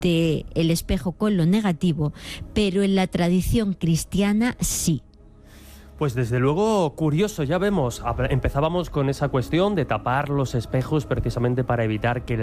el espejo con lo negativo, pero en la tradición cristiana sí. Pues desde luego curioso, ya vemos, empezábamos con esa cuestión de tapar los espejos precisamente para evitar que